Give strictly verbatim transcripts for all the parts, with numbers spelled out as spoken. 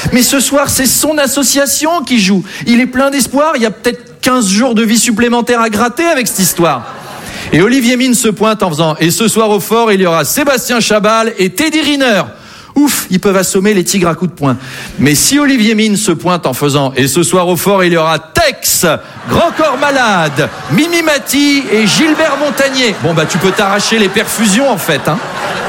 Mais ce soir, c'est son association qui joue. Il est plein d'espoir. Il y a peut-être quinze jours de vie supplémentaires à gratter avec cette histoire. Et Olivier Mine se pointe en faisant « Et ce soir au fort, il y aura Sébastien Chabal et Teddy Riner ». Ouf, ils peuvent assommer les tigres à coups de poing. Mais si Olivier Mine se pointe en faisant « Et ce soir au fort, il y aura Tex, Grand Corps Malade, Mimi Mati et Gilbert Montagnier ». Bon bah tu peux t'arracher les perfusions en fait, hein.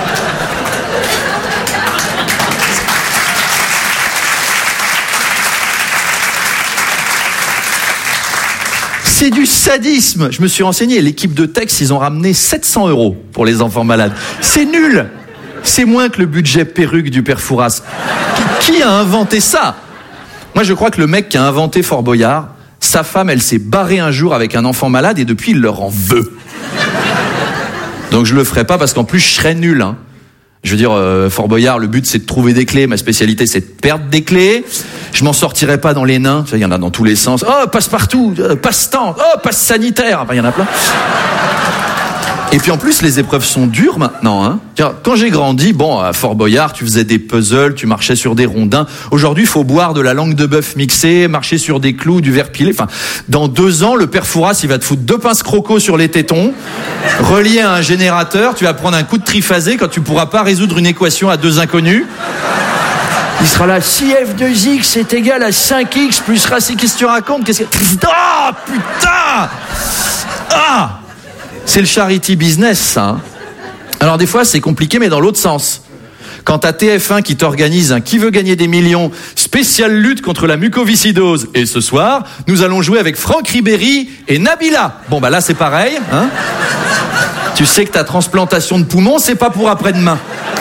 C'est du sadisme. Je me suis renseigné, l'équipe de Tex, ils ont ramené sept cents euros pour les enfants malades. C'est nul. C'est moins que le budget perruque du père Fouras. Qui, qui a inventé ça? Moi, je crois que le mec qui a inventé Fort Boyard, sa femme, elle s'est barrée un jour avec un enfant malade et depuis, il leur en veut. Donc, je le ferai pas parce qu'en plus, je serais nul, hein. Je veux dire, euh, Fort Boyard, le but, c'est de trouver des clés. Ma spécialité, c'est de perdre des clés. Je m'en sortirai pas dans les nains. Il y en a dans tous les sens. Oh, passe-partout, euh, passe-temps, oh, passe sanitaire. Enfin, il y en a plein. Et puis en plus, les épreuves sont dures maintenant, hein. Quand j'ai grandi, bon, à Fort Boyard, tu faisais des puzzles, tu marchais sur des rondins. Aujourd'hui, il faut boire de la langue de bœuf mixée, marcher sur des clous, du verre pilé. Enfin, dans deux ans, le père Fouras, il va te foutre deux pinces croco sur les tétons, relié à un générateur. Tu vas prendre un coup de triphasé quand tu pourras pas résoudre une équation à deux inconnus. Il sera là, si f deux x est égal à cinq x plus racine, qu'est-ce que tu racontes? Qu'est-ce que... Oh, putain! Ah! C'est le charity business, ça. Hein. Alors des fois, c'est compliqué, mais dans l'autre sens. Quand t'as T F un qui t'organise un Qui veut gagner des millions, spéciale lutte contre la mucoviscidose. Et ce soir, nous allons jouer avec Franck Ribéry et Nabila. Bon, bah là, c'est pareil. Hein. Tu sais que ta transplantation de poumon, c'est pas pour après-demain.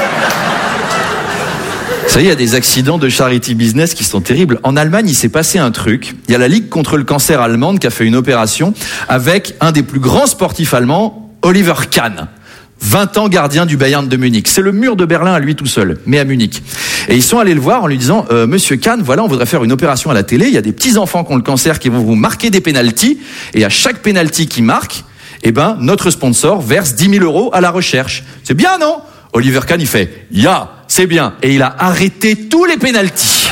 Ça y est, il y a des accidents de charity business qui sont terribles. En Allemagne, il s'est passé un truc. Il y a la Ligue contre le cancer allemande qui a fait une opération avec un des plus grands sportifs allemands, Oliver Kahn. vingt ans gardien du Bayern de Munich. C'est le mur de Berlin à lui tout seul, mais à Munich. Et ils sont allés le voir en lui disant euh, « Monsieur Kahn, voilà, on voudrait faire une opération à la télé. Il y a des petits-enfants qui ont le cancer qui vont vous marquer des pénaltys. Et à chaque pénalty qu'ils marquent, eh ben, notre sponsor verse dix mille euros à la recherche. C'est bien, non ?» Oliver Kahn, il fait « Ya, c'est bien ». Et il a arrêté tous les pénaltys.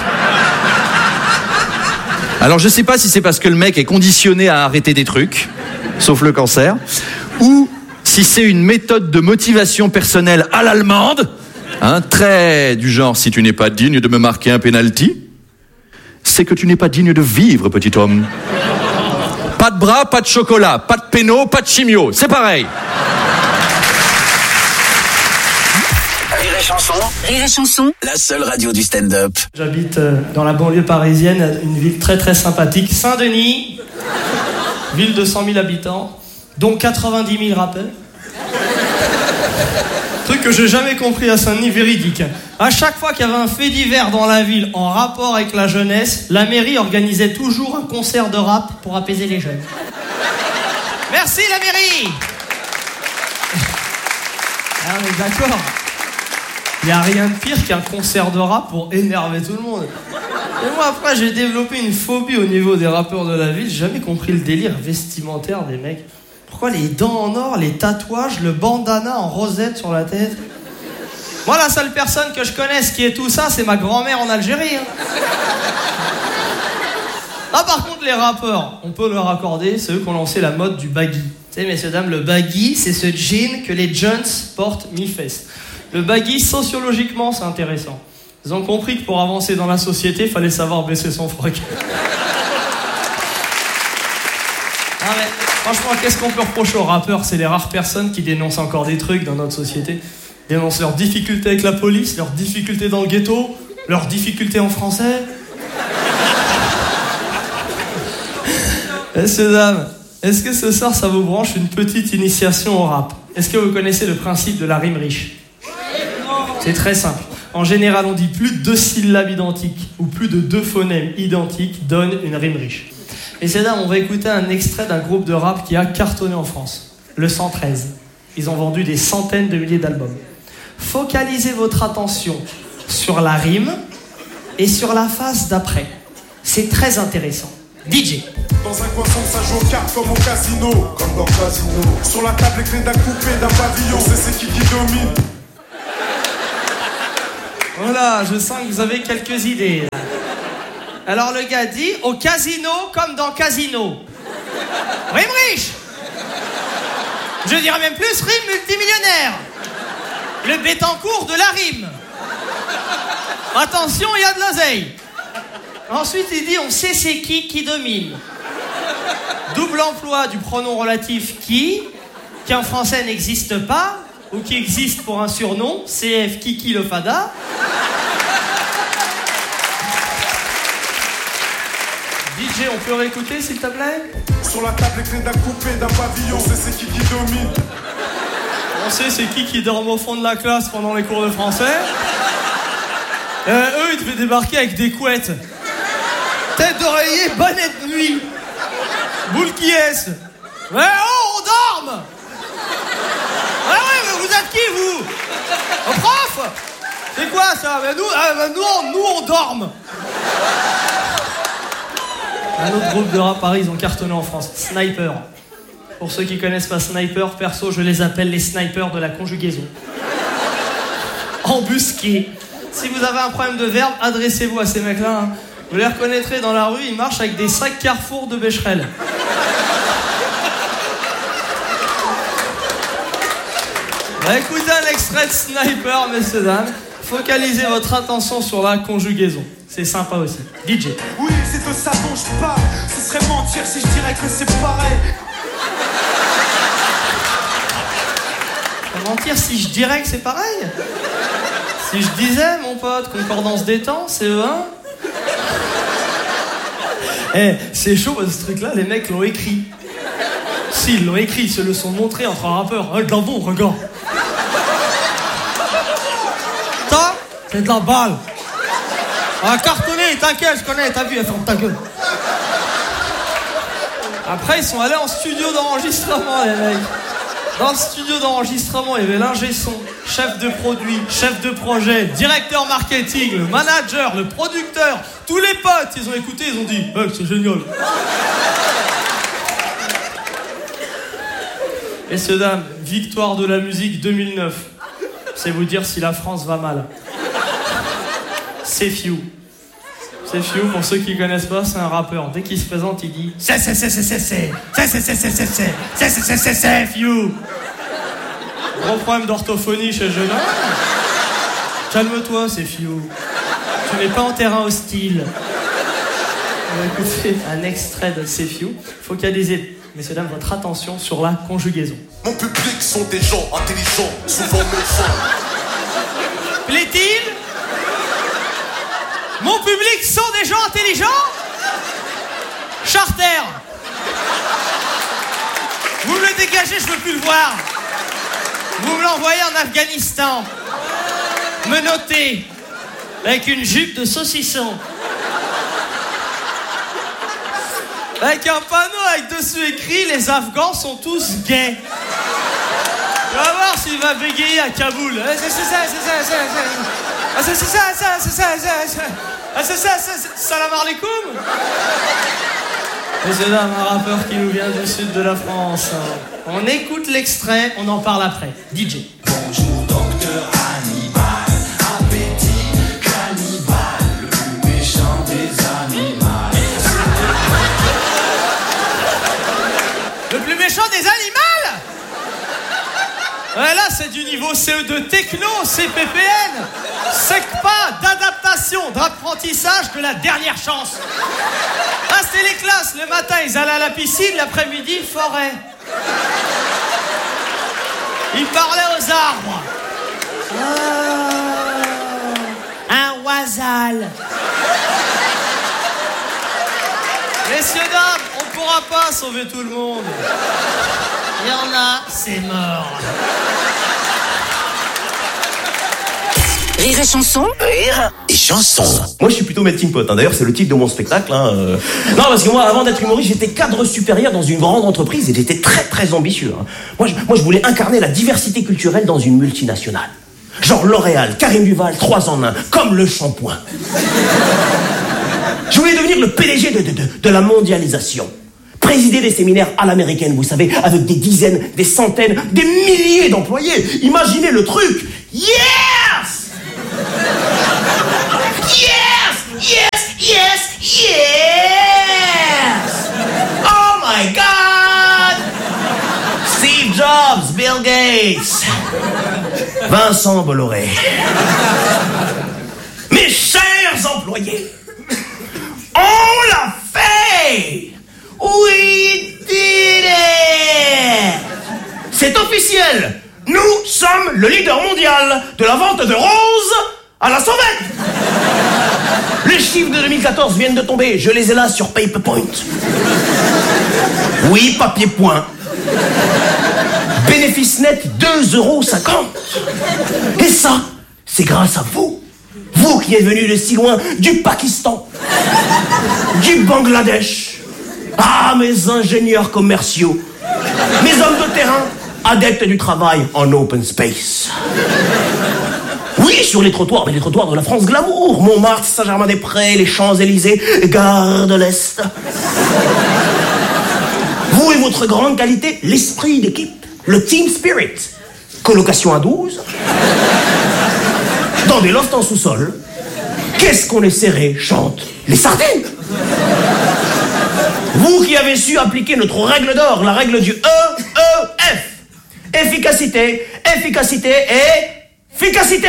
Alors, je sais pas si c'est parce que le mec est conditionné à arrêter des trucs, sauf le cancer, ou si c'est une méthode de motivation personnelle à l'allemande, hein, très du genre « Si tu n'es pas digne de me marquer un pénalty, c'est que tu n'es pas digne de vivre, petit homme. » Pas de bras, pas de chocolat, pas de péno, pas de chimio, c'est pareil. Rire et chanson. Rire et chanson. La seule radio du stand-up. J'habite dans la banlieue parisienne, une ville très très sympathique. Saint-Denis, ville de cent mille habitants, dont quatre-vingt-dix mille rappeurs. Truc que j'ai jamais compris à Saint-Denis, véridique. À chaque fois qu'il y avait un fait divers dans la ville en rapport avec la jeunesse, la mairie organisait toujours un concert de rap pour apaiser les jeunes. Merci la mairie. Ah, on est d'accord. Il n'y a rien de pire qu'un concert de rap pour énerver tout le monde. Et moi, après, j'ai développé une phobie au niveau des rappeurs de la ville. J'ai jamais compris le délire vestimentaire des mecs. Pourquoi les dents en or, les tatouages, le bandana en rosette sur la tête? Moi, la seule personne que je connaisse qui est tout ça, c'est ma grand-mère en Algérie. Hein. Ah, par contre, les rappeurs, on peut leur accorder, c'est eux qui ont lancé la mode du baggy. Tu sais, messieurs, dames, le baggy, c'est ce jean que les jeunes portent mi-fesse. Le baggy, sociologiquement, c'est intéressant. Ils ont compris que pour avancer dans la société, il fallait savoir baisser son froc. Ah mais, franchement, qu'est-ce qu'on peut reprocher aux rappeurs? C'est les rares personnes qui dénoncent encore des trucs dans notre société. Ils dénoncent leurs difficultés avec la police, leurs difficultés dans le ghetto, leurs difficultés en français. Messieurs, dames, est-ce que ce soir, ça vous branche une petite initiation au rap? Est-ce que vous connaissez le principe de la rime riche? C'est très simple. En général, on dit plus de deux syllabes identiques ou plus de deux phonèmes identiques donnent une rime riche. Et c'est là, on va écouter un extrait d'un groupe de rap qui a cartonné en France, le cent treize. Ils ont vendu des centaines de milliers d'albums. Focalisez votre attention sur la rime et sur la phase d'après. C'est très intéressant. D J. Dans un coin sombre, ça joue aux cartes comme au casino. Comme dans le casino. Sur la table, les clés d'un coupé, d'un pavillon. C'est c'est qui qui domine. Voilà, je sens que vous avez quelques idées. Alors le gars dit, au casino comme dans Casino. Rime riche. Je dirais même plus, rime multimillionnaire. Le Bettencourt de la rime. Attention, il y a de l'oseille. Ensuite, il dit, on sait c'est qui qui domine. Double emploi du pronom relatif qui, qui en français n'existe pas, ou qui existe pour un surnom, C F Kiki le Fada. D J, on peut réécouter s'il te plaît? Sur la table, les clés d'un coupé, d'un pavillon, c'est c'est qui qui domine. On sait c'est qui qui dorme au fond de la classe pendant les cours de français. Euh, eux, ils devaient débarquer avec des couettes. Tête d'oreiller, bonnet de nuit. Boule qui est-ce? Mais oh, on dorme. Ah ouais, mais vous êtes qui, vous? Un prof? C'est quoi, ça? Mais nous, euh, mais nous, on, nous, on dorme. Un autre groupe de rap, Paris, ils ont cartonné en France. Sniper. Pour ceux qui connaissent pas Sniper, perso, je les appelle les snipers de la conjugaison. Embusqués. Si vous avez un problème de verbe, adressez-vous à ces mecs-là. Hein. Vous les reconnaîtrez dans la rue, ils marchent avec des sacs Carrefour de Becherel. Bah, écoutez un extrait de Sniper, messieurs, dames. Focalisez votre attention sur la conjugaison. C'est sympa aussi. D J. Oui, c'est de ça dont je parle. Ce serait mentir si je dirais que c'est pareil. Mentir si je dirais que c'est pareil? Si je disais, mon pote, concordance des temps, C E un. Eh, hey, c'est chaud, ce truc-là, les mecs l'ont écrit. S'ils l'ont écrit, ils se le sont montrés entre un rappeur. Ah, de la bon, regarde. Ça, c'est de la balle. Ah, cartonné, t'inquiète, je connais, t'as vu, elle ferme ta gueule. Après, ils sont allés en studio d'enregistrement, les mecs. Dans le studio d'enregistrement, il y avait l'ingé son, chef de produit, chef de projet, directeur marketing, le manager, le producteur, tous les potes, ils ont écouté, ils ont dit hey, « c'est génial ». Messieurs, dames, victoire de la musique deux mille neuf. C'est vous dire si la France va mal. C'est Few. C'est Few, pour ceux qui connaissent pas, c'est un rappeur. Dès qu'il se présente, il dit c'est c'est c'est c'est c'est c'est c'est c'est c'est c'est c'est c'est c'est c'est c'est c'est Few. Gros problème d'orthophonie chez le jeune homme. Calme-toi, c'est Few. Tu n'es pas en terrain hostile. On va écouter un extrait de C'est Few. Focalisez, messieurs dames, votre attention sur la conjugaison. Mon public sont des gens intelligents, souvent méchants. Plaît-il? Mon public sont des gens intelligents? Charter. Vous me le dégagez, je veux plus le voir. Vous me l'envoyez en Afghanistan. Menotté. Avec une jupe de saucisson. Avec un panneau avec dessus écrit « Les Afghans sont tous gays ». Tu vas voir s'il va bégayer à Kaboul. C'est ça, c'est ça, c'est ça. Ah, c'est ça, ça, c'est ça, c'est ça. Ah, c'est ça, c'est salam alaikum. Messieurs, dames, un rappeur qui nous vient du sud de la France. On écoute l'extrait, on en parle après. D J. Bonjour, docteur Hannibal. Appétit cannibale, le plus méchant des animaux. Le plus méchant des animaux? Ouais, là, c'est du niveau C E deux techno, C P P N. SECPA d'adaptation, d'apprentissage de la dernière chance. Ah, c'était les classes. Le matin, ils allaient à la piscine, l'après-midi, forêt. Ils parlaient aux arbres. Ah, un oisal. Messieurs, dames, on pourra pas sauver tout le monde. Il y en a, c'est mort. Rire et chanson. Rire et chanson. Moi, je suis plutôt melting pot. Hein. D'ailleurs, c'est le titre de mon spectacle. Hein. Euh... Non, parce que moi, avant d'être humoriste, j'étais cadre supérieur dans une grande entreprise et j'étais très, très ambitieux. Hein. Moi, je, moi, je voulais incarner la diversité culturelle dans une multinationale. Genre L'Oréal, Karim Duval, trois en un, comme le shampoing. Je voulais devenir le P D G de, de, de, de la mondialisation. Présider des séminaires à l'américaine, vous savez, avec des dizaines, des centaines, des milliers d'employés. Imaginez le truc. Yes! Yes! Yes! Yes! Vincent Bolloré. Mes chers employés, on l'a fait! We did it! C'est officiel! Nous sommes le leader mondial de la vente de roses à la sauvette! Les chiffres de deux mille quatorze viennent de tomber, je les ai là sur PaperPoint. Oui, papier point. Bénéfice net deux euros cinquante. Et ça, c'est grâce à vous. Vous qui êtes venus de si loin, du Pakistan, du Bangladesh. Ah, mes ingénieurs commerciaux, mes hommes de terrain, adeptes du travail en open space. Oui, sur les trottoirs, mais les trottoirs de la France glamour. Montmartre, Saint-Germain-des-Prés, les Champs-Élysées, Gare de l'Est. Vous et votre grande qualité, l'esprit d'équipe, le team spirit. Colocation à douze. Dans des lofts en sous-sol. Qu'est-ce qu'on est serré, chante les sardines. Vous qui avez su appliquer notre règle d'or, la règle du E E F. Efficacité, efficacité et efficacité.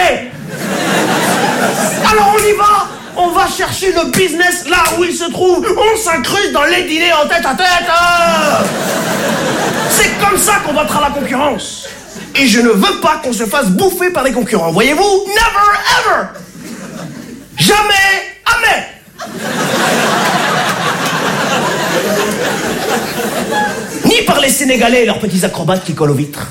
Alors on y va. On va chercher le business là où il se trouve. On s'incruste dans les dîners en tête à tête. C'est comme ça qu'on battra la concurrence. Et je ne veux pas qu'on se fasse bouffer par les concurrents. Voyez-vous? Never ever. Jamais, jamais. Ni par les Sénégalais et leurs petits acrobates qui collent aux vitres.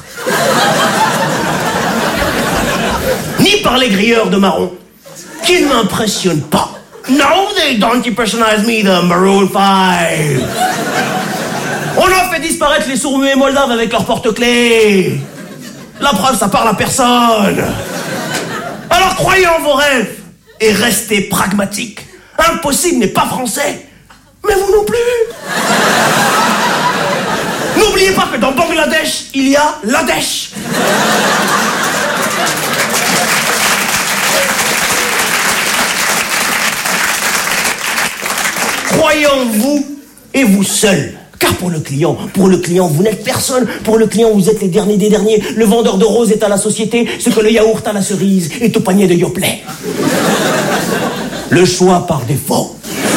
Ni par les grilleurs de marron, qui ne m'impressionnent pas. No, they don't impersonate me, the Maroon five. On a fait disparaître les sourds-muets moldaves avec leurs porte-clés. La preuve, ça parle à personne. Alors croyez en vos rêves et restez pragmatiques. Impossible n'est pas français, mais vous non plus. N'oubliez pas que dans Bangladesh, il y a l'Adesh. Croyez en vous et vous seul. Car pour le client, pour le client, vous n'êtes personne. Pour le client, vous êtes les derniers des derniers. Le vendeur de roses est à la société, ce que le yaourt à la cerise est au panier de Yoplait. Le choix par défaut.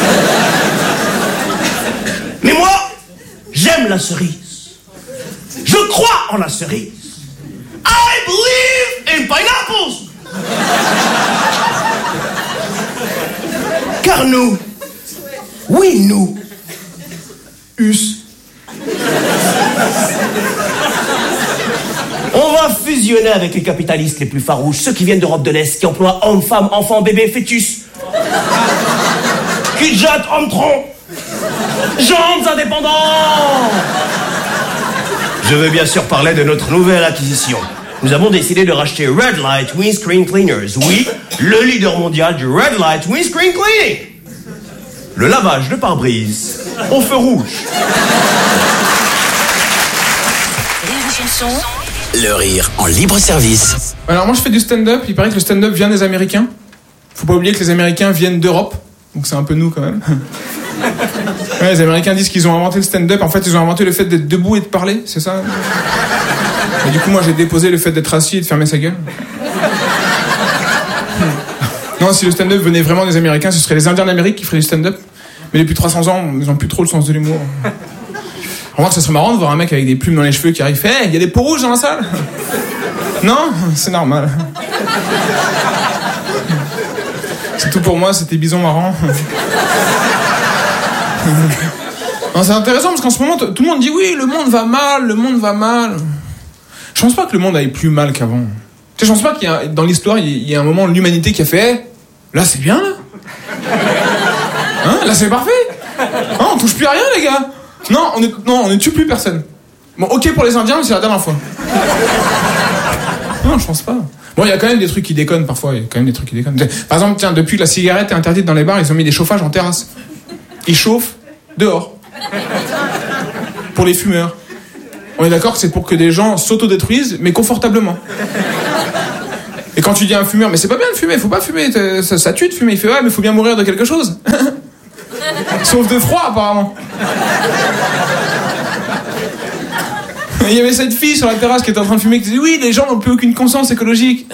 Mais moi, j'aime la cerise. Je crois en la cerise. I believe in pineapples. Car nous, oui nous, us, on va fusionner avec les capitalistes les plus farouches, ceux qui viennent d'Europe de l'Est, qui emploient hommes, femmes, enfants, bébés, fœtus, qui jettent hommes troncs, jambes indépendants. Je veux bien sûr parler de notre nouvelle acquisition. Nous avons décidé de racheter Red Light Windscreen Cleaners. Oui, le leader mondial du Red Light Windscreen Cleaning. Le lavage de pare-brise au feu rouge. Le rire en libre service. Alors moi je fais du stand-up, il paraît que le stand-up vient des Américains. Faut pas oublier que les Américains viennent d'Europe, donc c'est un peu nous quand même. Ouais, les Américains disent qu'ils ont inventé le stand-up, en fait ils ont inventé le fait d'être debout et de parler, c'est ça. Et du coup moi j'ai déposé le fait d'être assis et de fermer sa gueule. Non, si le stand-up venait vraiment des Américains, ce serait les Indiens d'Amérique qui feraient du stand-up. Mais depuis trois cents ans, ils ont plus trop le sens de l'humour. Remarque, ça serait marrant de voir un mec avec des plumes dans les cheveux qui arrive, hey, il y a des peaux rouges dans la salle. Non, c'est normal. C'est tout pour moi, c'était bison marrant. Non, c'est intéressant parce qu'en ce moment, t- tout le monde dit oui, le monde va mal, le monde va mal. Je pense pas que le monde aille plus mal qu'avant. Tu sais, je pense pas qu'il y a, dans l'histoire, il y a un moment de l'humanité qui a fait, hey, là c'est bien là. Hein, là c'est parfait. Hein, on touche plus à rien les gars. Non, on est, non, on ne tue plus personne. Bon, ok pour les Indiens, mais c'est la dernière fois. Non, je pense pas. Bon, il y a quand même des trucs qui déconnent parfois. Il y a quand même des trucs qui déconnent. Par exemple, tiens, depuis que la cigarette est interdite dans les bars, ils ont mis des chauffages en terrasse. Ils chauffent dehors. Pour les fumeurs. On est d'accord que c'est pour que des gens s'autodétruisent, mais confortablement. Et quand tu dis à un fumeur, mais c'est pas bien de fumer, faut pas fumer, ça, ça tue de fumer. Il fait, ouais, mais faut bien mourir de quelque chose. Sauf de froid, apparemment. Il y avait cette fille sur la terrasse qui était en train de fumer qui disait oui, les gens n'ont plus aucune conscience écologique.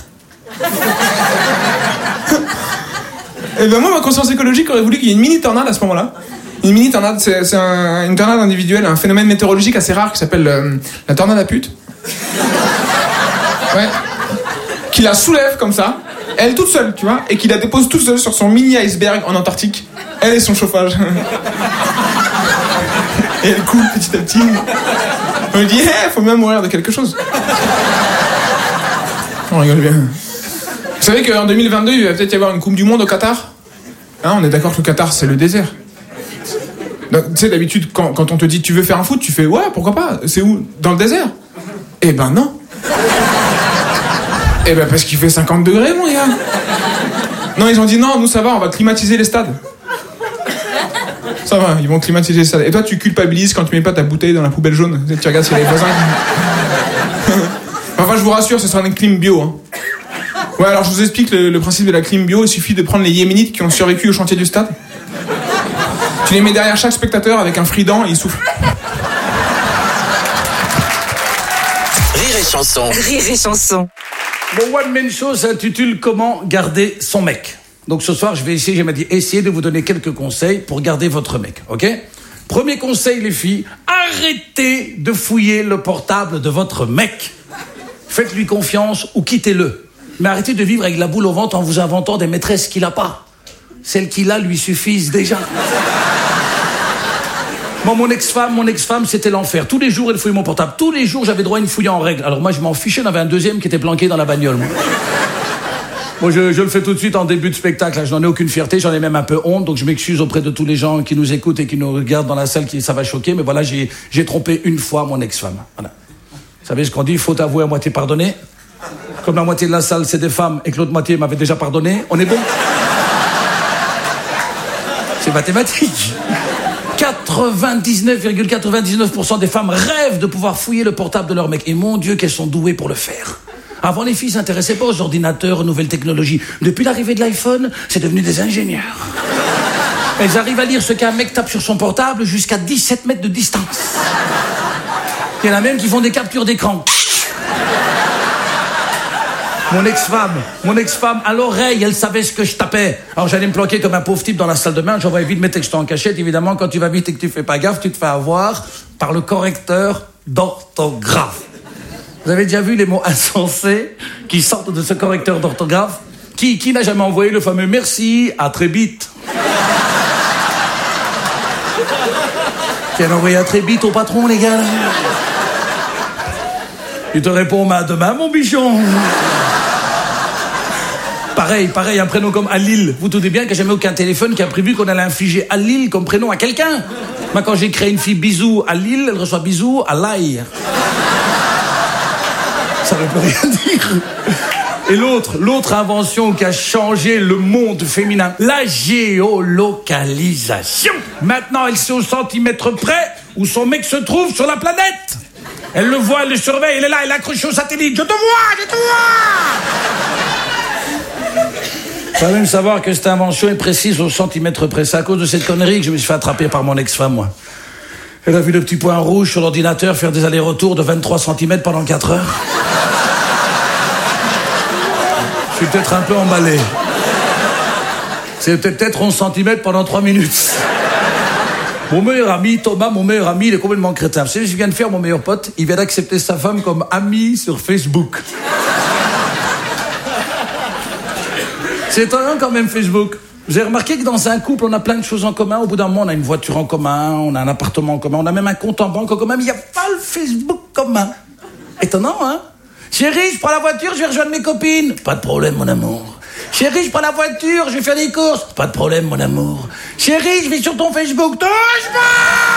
Et ben moi, ma conscience écologique aurait voulu qu'il y ait une mini tornade à ce moment-là. Une mini tornade, c'est, c'est un, une tornade individuelle, un phénomène météorologique assez rare qui s'appelle euh, la tornade à pute. Ouais. Qui la soulève comme ça, elle toute seule, tu vois, et qui la dépose toute seule sur son mini iceberg en Antarctique. Elle et son chauffage. Et elle coule petit à petit. On lui dit, hé, hey, faut même mourir de quelque chose. On rigole bien. Vous savez qu'en deux mille vingt-deux, il va peut-être y avoir une Coupe du Monde au Qatar. Hein, on est d'accord que le Qatar, c'est le désert. Donc, tu sais, d'habitude, quand, quand on te dit tu veux faire un foot, tu fais ouais, pourquoi pas. C'est où? Dans le désert? Eh ben non. Eh ben parce qu'il fait cinquante degrés, mon gars. Non, ils ont dit non, nous ça va, on va climatiser les stades. Ça va, ils vont climatiser les stades. Et toi, tu culpabilises quand tu mets pas ta bouteille dans la poubelle jaune. Tu regardes s'il y a les voisins. Enfin, je vous rassure, ce sera une clim bio. Hein. Ouais, alors je vous explique le, le principe de la clim bio. Il suffit de prendre les Yéménites qui ont survécu au chantier du stade. Tu les mets derrière chaque spectateur avec un frident et ils soufflent. Rire et chanson. Rire et chanson. Mon one man show s'intitule Comment garder son mec. Donc ce soir, je vais essayer, j'ai m'a dit, essayer de vous donner quelques conseils pour garder votre mec, ok? Premier conseil, les filles, arrêtez de fouiller le portable de votre mec. Faites-lui confiance ou quittez-le. Mais arrêtez de vivre avec la boule au ventre en vous inventant des maîtresses qu'il n'a pas. Celles qu'il a lui suffisent déjà. Bon, mon ex-femme, mon ex-femme, c'était l'enfer. Tous les jours, elle fouillait mon portable. Tous les jours, j'avais droit à une fouille en règle. Alors moi, je m'en fichais, j'en avais un deuxième qui était planqué dans la bagnole. Moi. Bon, je, je le fais tout de suite en début de spectacle. Je n'en ai aucune fierté, j'en ai même un peu honte. Donc je m'excuse auprès de tous les gens qui nous écoutent et qui nous regardent dans la salle, qui ça va choquer. Mais voilà, j'ai, j'ai trompé une fois mon ex-femme. Voilà. Vous savez ce qu'on dit, faut avouer à moitié pardonner. Comme la moitié de la salle, c'est des femmes et que l'autre moitié m'avait déjà pardonné, on est bon? C'est mathématique. quatre-vingt-dix-neuf virgule quatre-vingt-dix-neuf pour cent des femmes rêvent de pouvoir fouiller le portable de leur mec. Et mon Dieu, qu'elles sont douées pour le faire. Avant, les filles s'intéressaient pas aux ordinateurs, aux nouvelles technologies. Depuis l'arrivée de l'iPhone, c'est devenu des ingénieurs. Elles arrivent à lire ce qu'un mec tape sur son portable jusqu'à dix-sept mètres de distance. Il y en a même qui font des captures d'écran. Mon ex-femme, mon ex-femme, à l'oreille, elle savait ce que je tapais. Alors j'allais me planquer comme un pauvre type dans la salle de bain, j'envoyais vite mes textos en cachette. Évidemment, quand tu vas vite et que tu fais pas gaffe, tu te fais avoir par le correcteur d'orthographe. Vous avez déjà vu les mots insensés qui sortent de ce correcteur d'orthographe? Qui, qui n'a jamais envoyé le fameux merci, à très vite? Qui a envoyé à très vite au patron, les gars? Il te répond, bah, demain, mon bichon. Pareil, pareil, un prénom comme Alil. Vous doutez bien qu'il n'y a jamais aucun téléphone qui a prévu qu'on allait infliger Alil comme prénom à quelqu'un. Moi, quand j'ai créé une fille bisou à Lille, elle reçoit bisou à l'ail. Ça ne veut rien dire. Et l'autre, l'autre invention qui a changé le monde féminin, la géolocalisation. Maintenant, elle sait au centimètre près où son mec se trouve sur la planète. Elle le voit, elle le surveille, elle est là, elle est accrochée au satellite. Je te vois, je te vois. Il faut même savoir que cette invention est précise au centimètre près. C'est à cause de cette connerie que je me suis fait attraper par mon ex-femme, moi. Elle a vu le petit point rouge sur l'ordinateur faire des allers-retours de vingt-trois centimètres pendant quatre heures. Je suis peut-être un peu emballé. C'est peut-être onze centimètres pendant trois minutes. Mon meilleur ami, Thomas, mon meilleur ami, il est complètement crétin. Vous savez ce que je viens de faire, mon meilleur pote? Il vient d'accepter sa femme comme amie sur Facebook. C'est étonnant quand même, Facebook. Vous avez remarqué que dans un couple, on a plein de choses en commun. Au bout d'un moment, on a une voiture en commun, on a un appartement en commun, on a même un compte en banque en commun, mais il n'y a pas le Facebook commun. Étonnant, hein? Chérie, je prends la voiture, je vais rejoindre mes copines. Pas de problème, mon amour. Chérie, je prends la voiture, je vais faire des courses. Pas de problème, mon amour. Chérie, je vais sur ton Facebook. Touche pas!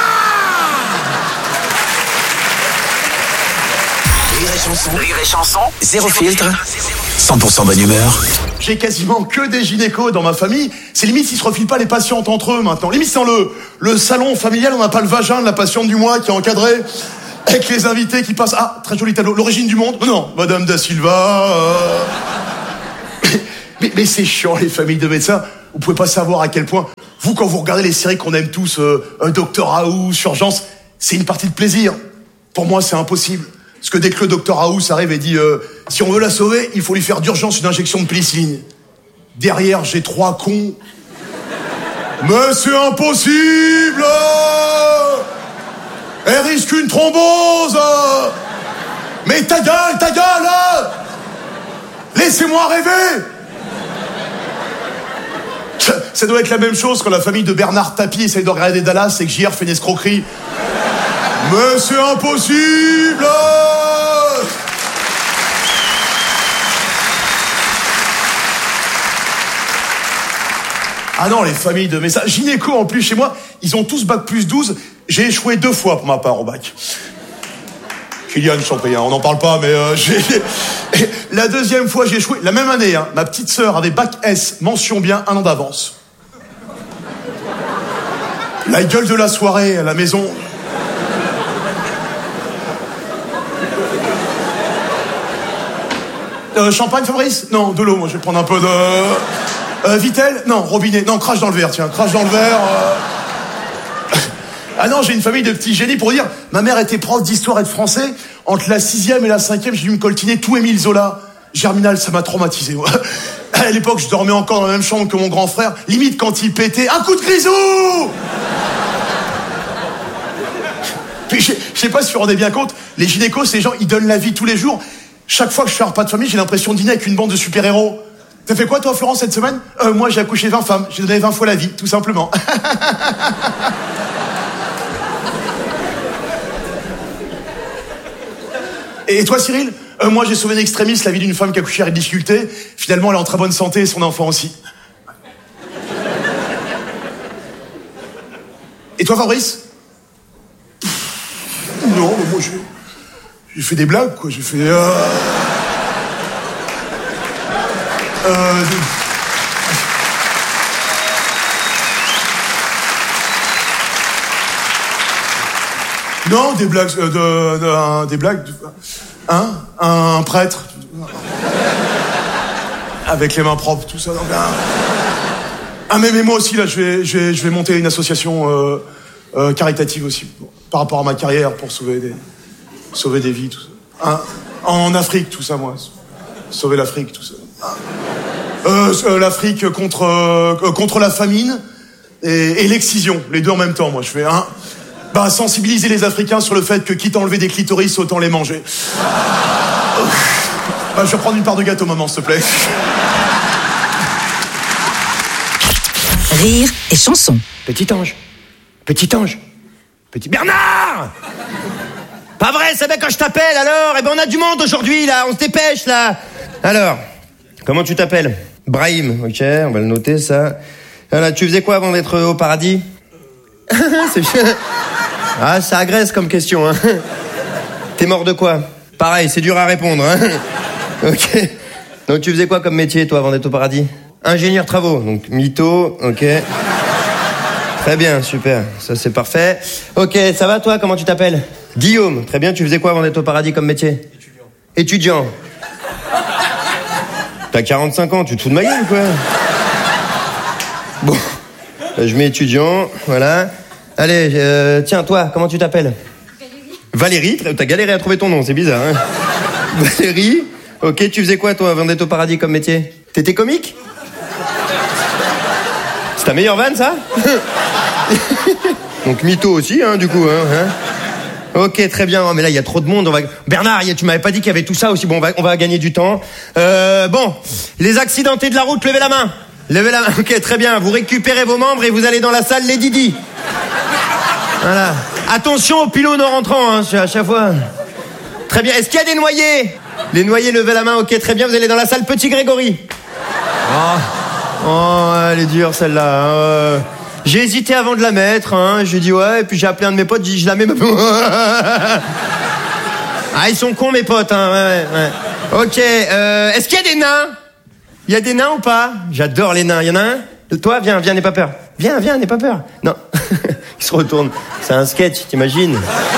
Rire et chanson. Rire et chanson. Zéro filtre. cent pour cent bonne humeur. J'ai quasiment que des gynécos dans ma famille. C'est limite s'ils se refilent pas les patientes entre eux maintenant. Limite dans le, le salon familial, on n'a pas le vagin de la patiente du mois qui est encadré avec les invités qui passent. Ah, très joli tableau. L'origine du monde? Non, Madame Da Silva. Euh... Mais, mais c'est chiant, les familles de médecins. Vous pouvez pas savoir à quel point, vous, quand vous regardez les séries qu'on aime tous, euh, Doctor House, Urgence, c'est une partie de plaisir. Pour moi, c'est impossible. Parce que dès que le docteur House arrive et dit euh, si on veut la sauver, il faut lui faire d'urgence une injection de pénicilline. Derrière, j'ai trois cons. Mais c'est impossible! Elle risque une thrombose! Mais ta gueule, ta gueule! Laissez-moi rêver! Ça doit être la même chose quand la famille de Bernard Tapie essaye de regarder Dallas et que J R fait une escroquerie. Mais c'est impossible! Ah non, les familles de médecins. Gynéco en plus chez moi, ils ont tous bac plus douze. J'ai échoué deux fois pour ma part au bac. Kylian Champéen, on n'en parle pas, mais euh, j'ai... La deuxième fois, j'ai échoué, la même année, hein, ma petite sœur avait bac S, mention bien, un an d'avance. La gueule de la soirée à la maison. Euh, champagne, Fabrice? Non, de l'eau, moi je vais prendre un peu de... Euh, Vitel? Non, robinet. Non, crache dans le verre, tiens, crache dans le verre. Euh... Ah non, j'ai une famille de petits génies pour dire, ma mère était prof d'histoire et de français. Entre la sixième et la cinquième, j'ai dû me coltiner tout Émile Zola. Germinal, ça m'a traumatisé. Ouais. À l'époque, je dormais encore dans la même chambre que mon grand frère. Limite, quand il pétait, un coup de grisou! Puis, je sais pas si vous vous rendez bien compte, les gynécos, ces gens, ils donnent la vie tous les jours. Chaque fois que je fais un repas de famille, j'ai l'impression de dîner avec une bande de super-héros. T'as fait quoi, toi, Florence, cette semaine? euh, Moi, j'ai accouché vingt femmes. J'ai donné vingt fois la vie, tout simplement. Et toi, Cyril? euh, Moi, j'ai sauvé d'extrémistes la vie d'une femme qui a accouché avec difficulté. Finalement, elle est en très bonne santé et son enfant aussi. Et toi, Fabrice? Non, mais moi, j'ai... J'ai fait des blagues, quoi. J'ai fait... Euh... Euh... Non, des blagues... Euh, de, de, un, des blagues... De, hein? Un prêtre. Avec les mains propres, tout ça. Donc, un... Ah, mais, mais moi aussi, là, je vais, je vais, je vais monter une association euh, euh, caritative aussi. Par rapport à ma carrière, pour sauver des... Sauver des vies, tout ça. Hein? En Afrique, tout ça, moi. Sauver l'Afrique, tout ça. Euh, euh, L'Afrique contre, euh, contre la famine et, et l'excision. Les deux en même temps, moi. Je fais, hein? Bah, sensibiliser les Africains sur le fait que, quitte à enlever des clitoris, autant les manger. Bah, je vais prendre une part de gâteau, maman, s'il te plaît. Rire et chanson. Petit ange. Petit ange. Petit Bernard! Pas vrai, c'est bien quand je t'appelle, alors? Eh ben, on a du monde aujourd'hui, là, on se dépêche, là. Alors, comment tu t'appelles? Brahim, ok, on va le noter, ça. Alors, tu faisais quoi avant d'être au paradis? C'est... Ah, ça agresse comme question, hein. T'es mort de quoi? Pareil, c'est dur à répondre, hein. Ok. Donc, tu faisais quoi comme métier, toi, avant d'être au paradis? Ingénieur travaux, donc mytho, ok. Très bien, super, ça c'est parfait. Ok, ça va toi, comment tu t'appelles? Guillaume, très bien, tu faisais quoi avant d'être au paradis comme métier? Étudiant. Étudiant. T'as quarante-cinq ans, tu te fous de ma gueule, quoi. Bon, bah, je mets étudiant, voilà. Allez, euh, tiens, toi, comment tu t'appelles? Valérie. Valérie, t'as galéré à trouver ton nom, c'est bizarre, hein. Valérie, ok, tu faisais quoi toi avant d'être au paradis comme métier? T'étais comique? C'est ta meilleure vanne, ça? Donc mytho aussi, hein, du coup, hein, hein. Ok, très bien. Oh, mais là, il y a trop de monde. On va... Bernard, tu m'avais pas dit qu'il y avait tout ça aussi. Bon, on va, on va gagner du temps. Euh, bon, les accidentés de la route, levez la main. Levez la main. Ok, très bien. Vous récupérez vos membres et vous allez dans la salle les Didi. Voilà. Attention aux pylônes en rentrant, hein, à chaque fois. Très bien. Est-ce qu'il y a des noyés? Les noyés, levez la main. Ok, très bien. Vous allez dans la salle Petit Grégory. Oh, oh elle est dure celle-là. Euh... J'ai hésité avant de la mettre, hein. J'ai dit ouais, et puis j'ai appelé un de mes potes, j'ai dit je la mets. Ah, ils sont cons mes potes, hein. Ouais, ouais. Ok, euh, est-ce qu'il y a des nains? Il y a des nains ou pas? J'adore les nains. Il y en a un? Toi, viens, viens, n'aie pas peur. Viens, viens, n'aie pas peur. Non. Il se retourne. C'est un sketch, t'imagines?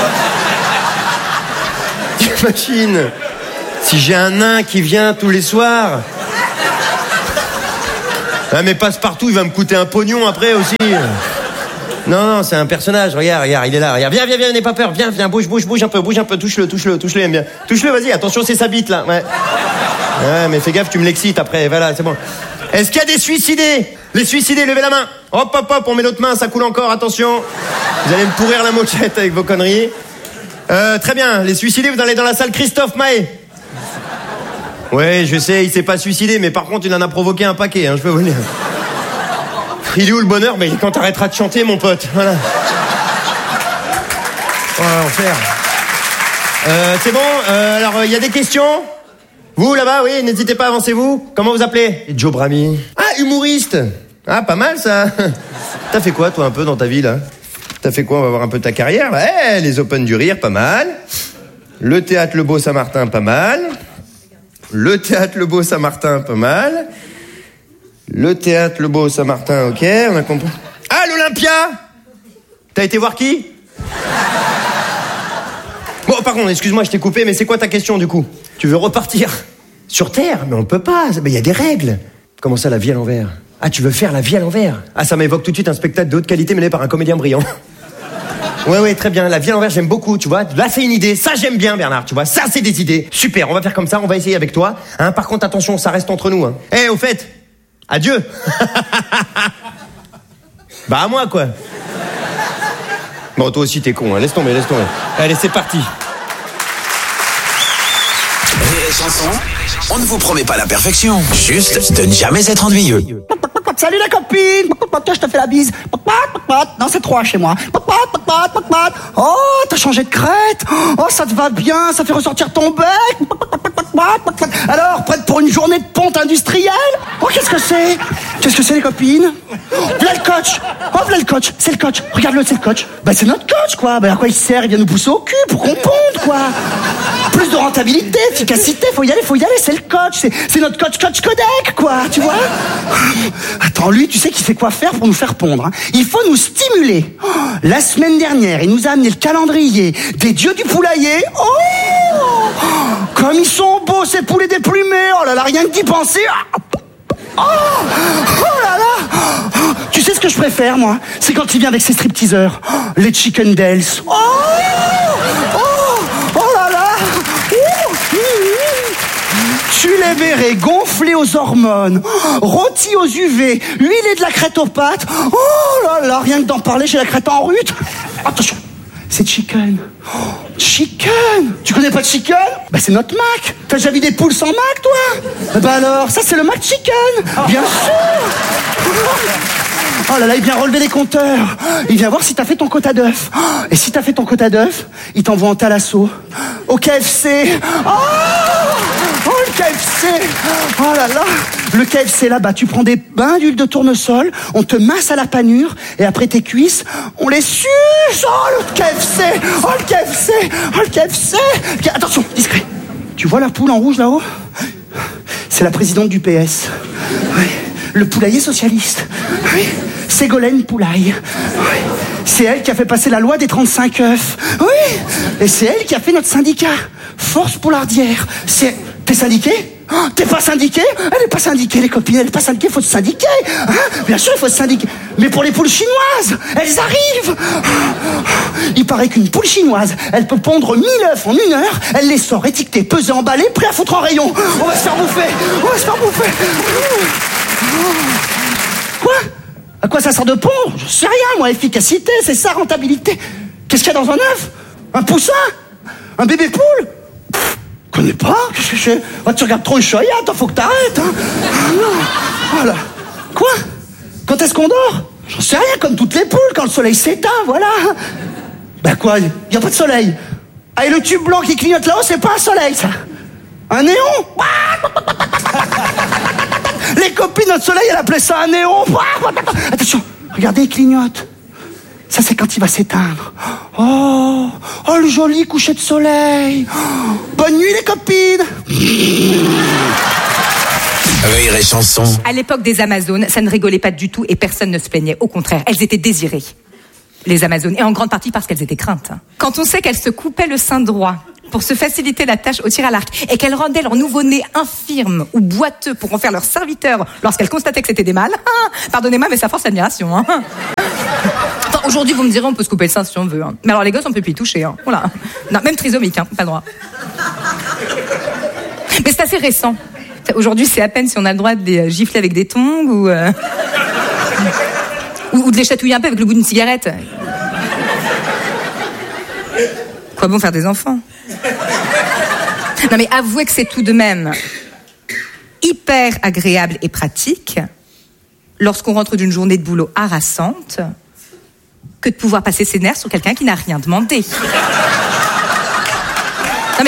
T'imagines? Si j'ai un nain qui vient tous les soirs. Ah, mais passe partout, il va me coûter un pognon après aussi. Non, non, c'est un personnage, regarde, regarde, il est là, regarde. Viens, viens, viens, n'aie pas peur, viens, viens, bouge, bouge, bouge un peu, bouge un peu, touche-le, touche-le, touche-le, aime bien. Touche-le, vas-y, attention, c'est sa bite, là, ouais. Ouais, mais fais gaffe, tu me l'excites après, voilà, c'est bon. Est-ce qu'il y a des suicidés? Les suicidés, levez la main. Hop, hop, hop, on met l'autre main, ça coule encore, attention. Vous allez me pourrir la moquette avec vos conneries. Euh, très bien, les suicidés, vous allez dans la salle Christophe Maé. Ouais, je sais, il s'est pas suicidé, mais par contre, il en a provoqué un paquet, hein, je peux vous le dire. Il est où le bonheur? Mais quand t'arrêteras de chanter, mon pote, voilà. Oh, enfer. Euh, c'est bon, euh, alors, il euh, y a des questions? Vous, là-bas, oui, n'hésitez pas, avancez-vous. Comment vous appelez? Joe Brami. Ah, humoriste. Ah, pas mal, ça. T'as fait quoi, toi, un peu, dans ta vie, là? T'as fait quoi? On va voir un peu ta carrière. Eh, les Open du Rire, pas mal. Le Théâtre Le Beau Saint-Martin, pas mal. Le Théâtre Le Beau Saint-Martin, pas mal. Le Théâtre Le Beau Saint-Martin, ok, on a compris. Ah, l'Olympia! T'as été voir qui? Bon, par contre, excuse-moi, je t'ai coupé, mais c'est quoi ta question, du coup? Tu veux repartir sur Terre? Mais on peut pas, il y a des règles. Comment ça, la vie à l'envers? Ah, tu veux faire la vie à l'envers? Ah, ça m'évoque tout de suite un spectacle de haute qualité mené par un comédien brillant. Ouais, ouais, très bien. La vie à l'envers, j'aime beaucoup, tu vois. Là, c'est une idée. Ça, j'aime bien, Bernard, tu vois. Ça, c'est des idées. Super, on va faire comme ça, on va essayer avec toi. Hein, par contre, attention, ça reste entre nous. Hein. Eh, au fait, adieu. Bah, à moi, quoi. Bon, toi aussi, t'es con, hein. Laisse tomber, laisse tomber. Allez, c'est parti. Rire et chanson, on ne vous promet pas la perfection, juste de ne jamais être ennuyeux. Salut la copine, je te fais la bise. Non, c'est trois chez moi. Oh, t'as changé de crête. Oh, ça te va bien, ça fait ressortir ton bec. Alors, prête pour une journée de ponte industrielle? Oh, qu'est-ce que c'est? Qu'est-ce que c'est, les copines? Voilà le coach. Oh, voilà le coach. C'est le coach. Regarde-le, c'est le coach. Bah, c'est notre coach, quoi. Bah, à quoi il sert? Il vient nous pousser au cul pour qu'on ponde, quoi. Plus de rentabilité, efficacité. Faut y aller, faut y aller. C'est le coach. C'est, c'est notre coach, coach Codec, quoi. Tu vois? Attends, lui, tu sais qu'il sait quoi faire pour nous faire pondre, hein. Il faut nous stimuler. Oh, la semaine dernière, il nous a amené le calendrier des dieux du poulailler. Oh, comme ils sont beaux, ces poulets déplumés. Oh là là, rien que d'y penser. Oh, oh là là. Tu sais ce que je préfère, moi? C'est quand il vient avec ses stripteaseurs. Oh, les chicken dells. Oh, oh, oh là là. Ouh, tu les verrais gonflés aux hormones, rôtis aux U V, huilés de la crête aux pâtes. Oh là là, rien que d'en parler, j'ai la crête en rute. Attention, c'est chicken. Oh, chicken. Tu connais pas de chicken? Bah c'est notre Mac. T'as déjà vu des poules sans Mac, toi? Bah alors, ça c'est le Mac Chicken. Bien sûr. Oh là là, il vient relever les compteurs. Il vient voir si t'as fait ton quota d'œufs. Et si t'as fait ton quota d'œufs, il t'envoie en thalasso. Au K F C. Oh, oh le K F C. Oh là là. Le K F C là-bas, tu prends des bains d'huile de tournesol, on te masse à la panure, et après tes cuisses, on les suce. Oh le K F C. Oh le K F C. Oh le K F C. Attention, discret. Tu vois la poule en rouge là-haut? C'est la présidente du P S. Oui. Le poulailler socialiste. Oui. Ségolène Poulaille. Oui. C'est elle qui a fait passer la loi des trente-cinq œufs. Oui. Et c'est elle qui a fait notre syndicat. Force Poulardière. C'est... T'es syndiqué? Oh, t'es pas syndiqué? Elle est pas syndiquée, les copines. Elle est pas syndiquée, faut se syndiquer. Hein? Bien sûr, il faut se syndiquer. Mais pour les poules chinoises, elles arrivent. Il paraît qu'une poule chinoise, elle peut pondre mille œufs en une heure. Elle les sort étiquetés, pesés, emballés, prêts à foutre en rayon. On va se faire bouffer. On va se faire bouffer. Quoi? À quoi ça sort de pondre? Je sais rien, moi. Efficacité, c'est ça, rentabilité. Qu'est-ce qu'il y a dans un œuf? Un poussin? Un bébé poule? Pff, connais pas? Qu'est-ce que c'est? Oh, tu regardes trop le choyat, faut que t'arrêtes. Hein. Voilà. Quoi? Quand est-ce qu'on dort? J'en sais rien, comme toutes les poules, quand le soleil s'éteint, voilà. Ben quoi? Y a pas de soleil. Ah, et le tube blanc qui clignote là-haut, c'est pas un soleil, ça. Un néon? Les copines, notre soleil, elle appelait ça un néon. Attention, regardez, il clignote. Ça, c'est quand il va s'éteindre. Oh, oh, le joli coucher de soleil. Oh, bonne nuit, les copines. Rire et chanson. À l'époque des Amazones, ça ne rigolait pas du tout et personne ne se plaignait. Au contraire, elles étaient désirées, les Amazones, et en grande partie parce qu'elles étaient craintes. Quand on sait qu'elles se coupaient le sein droit pour se faciliter la tâche au tir à l'arc et qu'elles rendaient leur nouveau-né infirme ou boiteux pour en faire leur serviteur lorsqu'elles constataient que c'était des mâles, ah, pardonnez-moi, mais ça force l'admiration. Hein. Attends, Aujourd'hui, vous me direz, on peut se couper le sein si on veut. Hein. Mais alors, les gosses, on peut plus y toucher. Hein. Voilà. Non, même trisomique, hein, pas le droit. Mais c'est assez récent. Aujourd'hui, c'est à peine si on a le droit de les gifler avec des tongs ou, euh... ou, ou de les chatouiller un peu avec le bout d'une cigarette. Quoi bon faire des enfants? Non, mais avouez que c'est tout de même hyper agréable et pratique lorsqu'on rentre d'une journée de boulot harassante que de pouvoir passer ses nerfs sur quelqu'un qui n'a rien demandé. Non mais...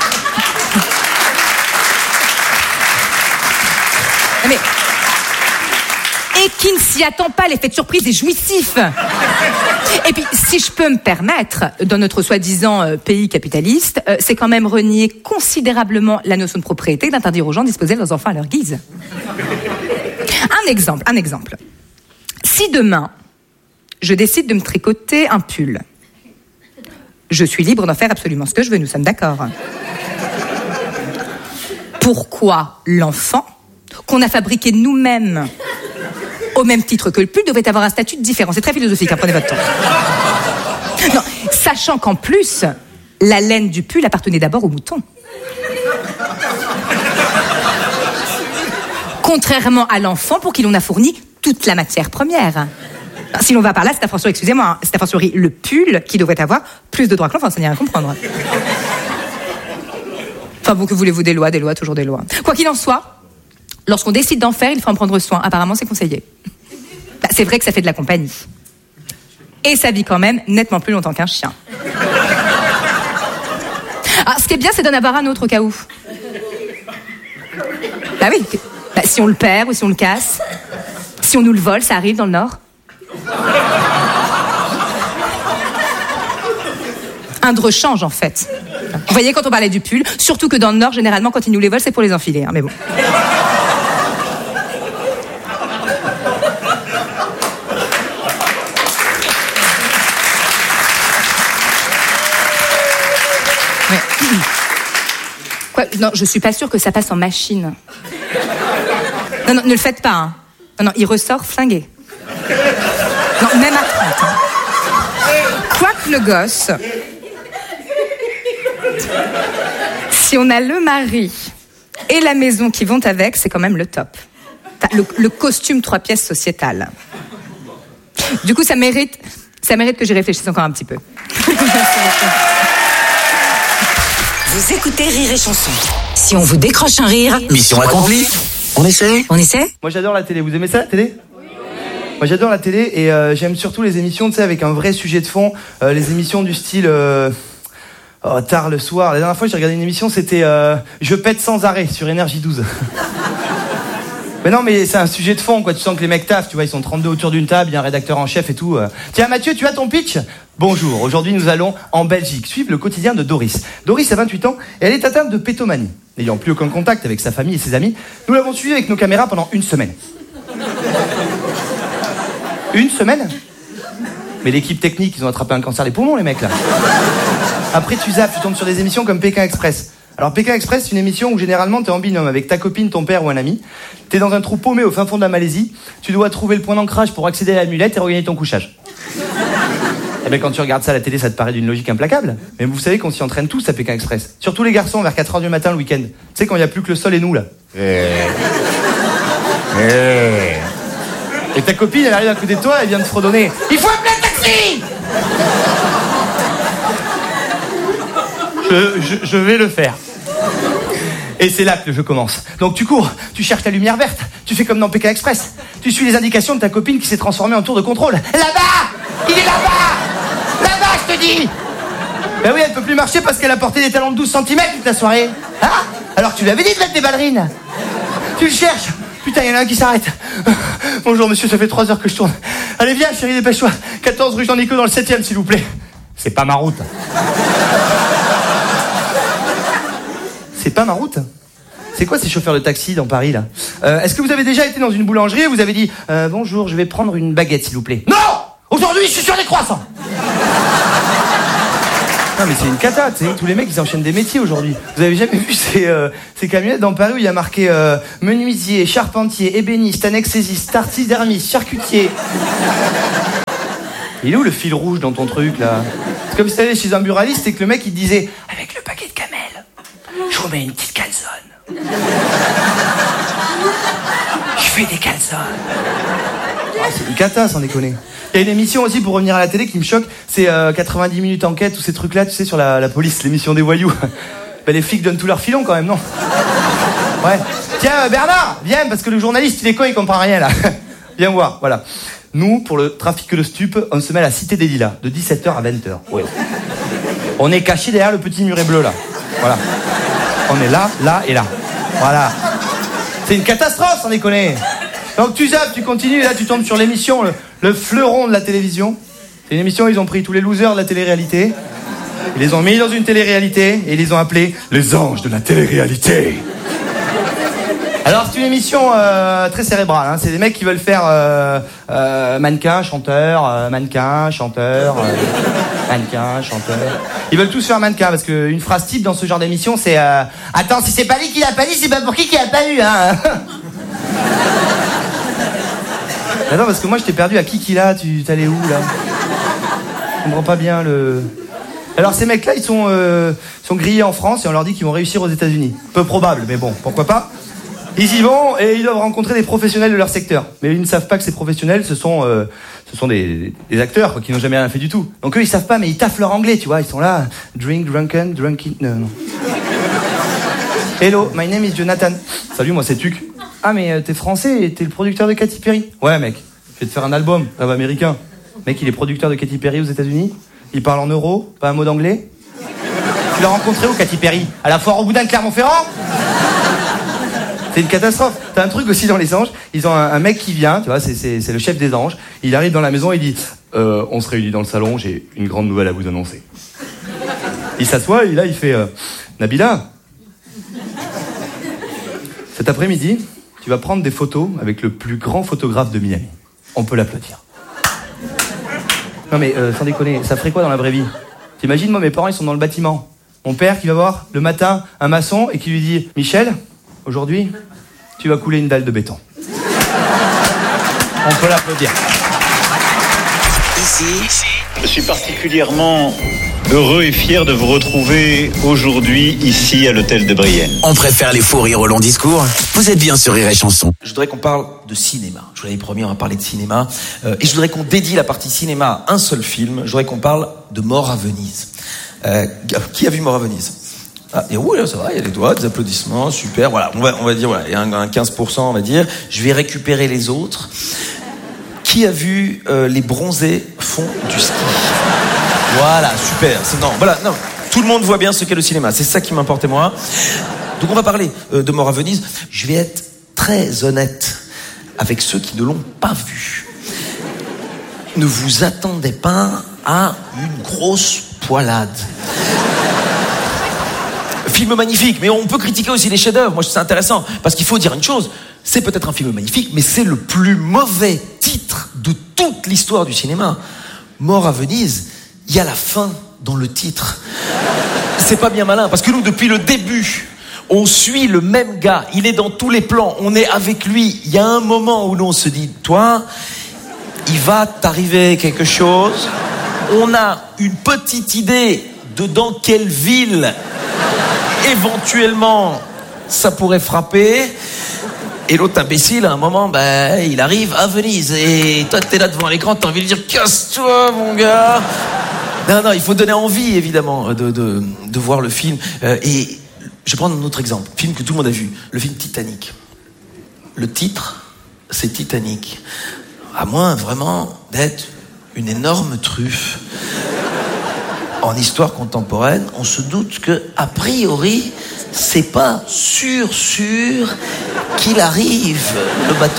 non mais... Et qui ne s'y attend pas, l'effet de surprise est jouissif. Et puis, si je peux me permettre, dans notre soi-disant euh, pays capitaliste, euh, c'est quand même renier considérablement la notion de propriété d'interdire aux gens de disposer de leurs enfants à leur guise. Un exemple, un exemple. Si demain, je décide de me tricoter un pull, je suis libre d'en faire absolument ce que je veux, nous sommes d'accord. Pourquoi l'enfant, qu'on a fabriqué nous-mêmes, au même titre que le pull, devait avoir un statut différent? C'est très philosophique, hein, prenez votre temps. Non, sachant qu'en plus, la laine du pull appartenait d'abord aux moutons. Contrairement à l'enfant pour qui l'on a fourni toute la matière première. Si l'on va par là, c'est a fortiori, excusez-moi, hein, c'est a fortiori le pull qui devrait avoir plus de droits que l'enfant, ça n'y a rien à comprendre. Enfin bon, que voulez-vous, des lois, des lois, toujours des lois. Quoi qu'il en soit, lorsqu'on décide d'en faire, il faut en prendre soin. Apparemment, c'est conseillé. Bah, c'est vrai que ça fait de la compagnie. Et ça vit quand même nettement plus longtemps qu'un chien. Alors, ce qui est bien, c'est d'en avoir un autre au cas où. Bah oui, bah, si on le perd ou si on le casse, si on nous le vole, ça arrive dans le Nord. Un de rechange, en fait. Vous voyez, quand on parlait du pull, surtout que dans le Nord, généralement, quand ils nous les volent, c'est pour les enfiler. Hein, mais bon. Ouais. Quoi, non, je suis pas sûre que ça passe en machine. Non, non, ne le faites pas. Hein. Non, non, il ressort flingué. Non, même à trente. Hein. Quoique le gosse, si on a le mari et la maison qui vont avec, c'est quand même le top. Enfin, le, le costume trois pièces sociétal. Du coup, ça mérite, ça mérite que j'y réfléchisse encore un petit peu. Vous écoutez Rire et Chanson. Si on vous décroche un rire... Mission accomplie. On essaie On essaie Moi j'adore la télé, vous aimez ça la télé? Moi j'adore la télé et euh, j'aime surtout les émissions, tu sais, avec un vrai sujet de fond. Euh, les émissions du style... Euh... Oh, tard le soir. La dernière fois j'ai regardé une émission, c'était euh, Je pète sans arrêt sur Énergie douze. Mais non, mais c'est un sujet de fond, quoi. Tu sens que les mecs taffent, tu vois, ils sont trente-deux autour d'une table, il y a un rédacteur en chef et tout. Euh. Tiens, Mathieu, tu as ton pitch? Bonjour, aujourd'hui nous allons en Belgique suivre le quotidien de Doris. Doris a vingt-huit ans et elle est atteinte de pétomanie. N'ayant plus aucun contact avec sa famille et ses amis, nous l'avons suivie avec nos caméras pendant une semaine. Une semaine? Mais l'équipe technique, ils ont attrapé un cancer des poumons, les mecs, là. Après, tu zappes, tu tombes sur des émissions comme Pékin Express. Alors, Pékin Express, c'est une émission où généralement t'es en binôme avec ta copine, ton père ou un ami. T'es dans un trou paumé au fin fond de la Malaisie. Tu dois trouver le point d'ancrage pour accéder à l'amulette et regagner ton couchage. Et bien, quand tu regardes ça à la télé, ça te paraît d'une logique implacable. Mais vous savez qu'on s'y entraîne tous à Pékin Express. Surtout les garçons vers quatre heures du matin le week-end. Tu sais, quand il n'y a plus que le sol et nous, là. Et ta copine, elle arrive à côté de toi, elle vient de fredonner. Il faut appeler un taxi! Je, je, je vais le faire. Et c'est là que le jeu commence. Donc tu cours, tu cherches la lumière verte, tu fais comme dans Pékin Express. Tu suis les indications de ta copine qui s'est transformée en tour de contrôle. Là-bas! Il est là-bas! Là-bas, je te dis! Ben oui, elle peut plus marcher parce qu'elle a porté des talons de douze centimètres toute la soirée. Hein? Alors tu lui avais dit de mettre des ballerines. Tu le cherches. Putain, il y en a un qui s'arrête. Bonjour monsieur, ça fait trois heures que je tourne. Allez viens chérie, dépêche-toi. quatorze rue Jean-Nico dans le septième s'il vous plaît. C'est pas ma route. C'est pas ma route. C'est quoi ces chauffeurs de taxi dans Paris là? euh, Est-ce que vous avez déjà été dans une boulangerie et vous avez dit euh, bonjour, je vais prendre une baguette s'il vous plaît? Non! Aujourd'hui je suis sur des croissants. Non mais c'est une cata, tu sais, tous les mecs ils enchaînent des métiers aujourd'hui. Vous avez jamais vu ces, euh, ces camionnettes dans Paris où il y a marqué euh, menuisier, charpentier, ébéniste, anesthésiste, taxidermiste, charcutier. Il est où le fil rouge dans ton truc, là? C'est comme si t'allais chez un buraliste et que le mec, il te disait « Avec le paquet de camel, je vous mets une petite calzone. Je fais des calzones. » Ah, c'est une cata, sans déconner. Il y a une émission aussi, pour revenir à la télé, qui me choque, c'est euh, quatre-vingt-dix minutes enquête, tous ces trucs-là, tu sais, sur la, la police, l'émission des voyous. Ben, les flics donnent tout leur filon, quand même, non? Ouais. Tiens, Bernard, viens, parce que le journaliste, il est con, il comprend rien, là. Viens voir, voilà. Nous, pour le trafic de stupes, on se met à la Cité des Lilas, de dix-sept heures à vingt heures. Ouais. On est caché derrière le petit muret bleu, là. Voilà. On est là, là et là. Voilà. C'est une catastrophe, sans déconner. Donc tu zappes, tu continues, et là tu tombes sur l'émission, le, le fleuron de la télévision. C'est une émission où ils ont pris tous les losers de la télé-réalité, ils les ont mis dans une télé-réalité, et ils les ont appelés les anges de la télé-réalité. Alors c'est une émission euh, très cérébrale, hein. C'est des mecs qui veulent faire euh, euh, mannequin, chanteur, euh, mannequin, chanteur, euh, mannequin, chanteur. Ils veulent tous faire mannequin parce qu'une phrase type dans ce genre d'émission c'est euh, attends, si c'est pas lui qui l'a pas dit, c'est pas pour qui qui l'a pas eu, hein. Attends, parce que moi je t'ai perdu à qui qui l'a, tu t'allais où là? Je comprends pas bien le... Alors ces mecs-là ils sont, euh, sont grillés en France et on leur dit qu'ils vont réussir aux États-Unis. Peu probable, mais bon, pourquoi pas. Ils y vont et ils doivent rencontrer des professionnels de leur secteur. Mais ils ne savent pas que ces professionnels, ce sont, euh, ce sont des, des acteurs quoi, qui n'ont jamais rien fait du tout. Donc eux, ils savent pas, mais ils taffent leur anglais, tu vois. Ils sont là, drink, drunken, drunken... Non, non. Hello, my name is Jonathan. Salut, moi c'est Tuc. Ah, mais euh, t'es français et t'es le producteur de Katy Perry. Ouais, mec, je vais te faire un album, rêve américain. Mec, il est producteur de Katy Perry aux États-Unis. Il parle en euros, pas un mot d'anglais. Tu l'as rencontré où, Katy Perry? À la foire au boudin de Clermont-Ferrand? C'est une catastrophe. T'as un truc aussi dans les anges. Ils ont un, un mec qui vient, tu vois, c'est, c'est, c'est le chef des anges. Il arrive dans la maison et il dit euh, on se réunit dans le salon, j'ai une grande nouvelle à vous annoncer. Il s'assoit et là il fait euh, Nabila, cet après-midi, tu vas prendre des photos avec le plus grand photographe de Miami. On peut l'applaudir. Non mais euh, sans déconner, ça ferait quoi dans la vraie vie? T'imagines, moi mes parents ils sont dans le bâtiment. Mon père qui va voir le matin un maçon et qui lui dit Michel, aujourd'hui, tu vas couler une dalle de béton. On peut l'applaudir. Ici, je suis particulièrement heureux et fier de vous retrouver aujourd'hui ici à l'hôtel de Brienne. On préfère les faux rires au long discours. Vous êtes bien sur Rire et Chanson. Je voudrais qu'on parle de cinéma. Je vous l'avais promis, on va parler de cinéma. Euh, et je voudrais qu'on dédie la partie cinéma à un seul film. Je voudrais qu'on parle de Mort à Venise. Euh, qui a vu Mort à Venise? Ah, et oui, ça va, il y a des doigts, des applaudissements, super. Voilà, on va, on va dire, voilà, il y a un, un quinze pour cent, on va dire. Je vais récupérer les autres. Qui a vu euh, les bronzés font du ski? Voilà, super. C'est, non, voilà, non. Tout le monde voit bien ce qu'est le cinéma. C'est ça qui m'importait moi. Donc on va parler euh, de Mort à Venise. Je vais être très honnête avec ceux qui ne l'ont pas vu. Ne vous attendez pas à une grosse poilade. Film magnifique, mais on peut critiquer aussi les chefs-d'œuvre. Moi, je trouve ça intéressant parce qu'il faut dire une chose. C'est peut-être un film magnifique, mais c'est le plus mauvais titre de toute l'histoire du cinéma. Mort à Venise, il y a la fin dans le titre. C'est pas bien malin, parce que nous, depuis le début, on suit le même gars. Il est dans tous les plans, on est avec lui. Il y a un moment où l'on se dit, toi, il va t'arriver quelque chose. On a une petite idée de dans quelle ville, éventuellement, ça pourrait frapper. Et l'autre imbécile, à un moment, bah, il arrive à Venise. Et toi, t'es là devant l'écran, t'as envie de dire, casse-toi, mon gars. Non, non, il faut donner envie, évidemment, de, de, de voir le film. Euh, et je vais prendre un autre exemple. Film que tout le monde a vu. Le film Titanic. Le titre, c'est Titanic. À moins, vraiment, d'être une énorme truffe. En histoire contemporaine, on se doute que, a priori, c'est pas sûr, sûr qu'il arrive, le bateau.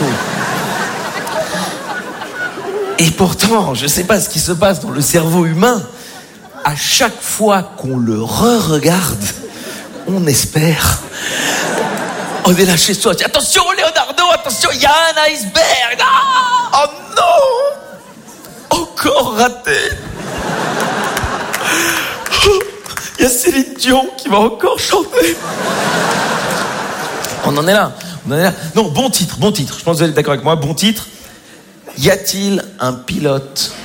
Et pourtant, je sais pas ce qui se passe dans le cerveau humain. À chaque fois qu'on le re-regarde, on espère. On est là chez soi. Attention, Leonardo, attention, il y a un iceberg. Ah, oh non! Encore raté. Il y a Céline Dion qui va encore chanter. On en est là. On en est là. Non, bon titre, bon titre. Je pense que vous êtes d'accord avec moi. Bon titre. Y a-t-il un pilote